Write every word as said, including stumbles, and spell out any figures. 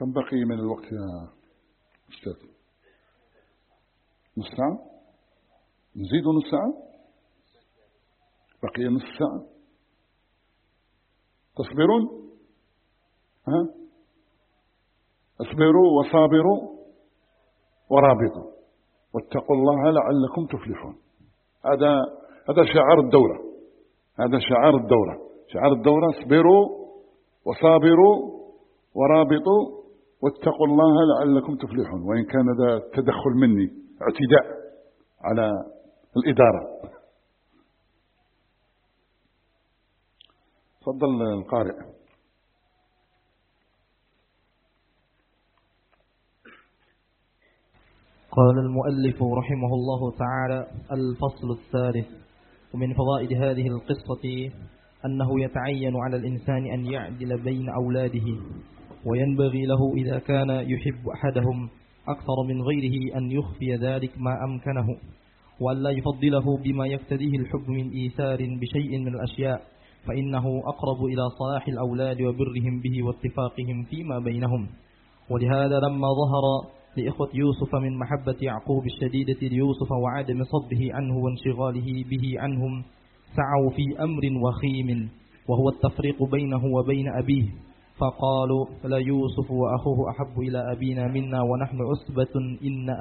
كم بقي من الوقت يا أستاذ؟ نص ساعة؟ نزيد نص ساعة؟ بقي نص ساعة. تصبرون؟ ها؟ اصبروا وصابروا ورابطوا واتقوا الله لعلكم تفلحون. هذا هذا شعار الدورة، هذا شعار الدورة، شعار الدورة: اصبروا وصابروا ورابطوا واتقوا الله لعلكم تفلحون. وإن كان هذا تدخل مني، اعتداء على الإدارة. تفضل القارئ. قال المؤلف رحمه الله تعالى: الفصل الثالث. ومن فوائد هذه القصة أنه يتعين على الإنسان أن يعدل بين أولاده، وينبغي له إذا كان يحب أحدهم أكثر من غيره أن يخفي ذلك ما أمكنه، وأن لا يفضله بما يقتضيه الحب من إيثار بشيء من الأشياء، فإنه أقرب إلى صلاح الأولاد وبرهم به واتفاقهم فيما بينهم. ولهذا لما ظهر لإخوة يوسف من محبة يعقوب الشديدة ليوسف وعدم صده عنه وانشغاله به عنهم، سعوا في أمر وخيم، وهو التفريق بينه وبين أبيه، فقالوا: لا يوسف وأخوه أحب إلى أبينا منا ونحن عصبة إن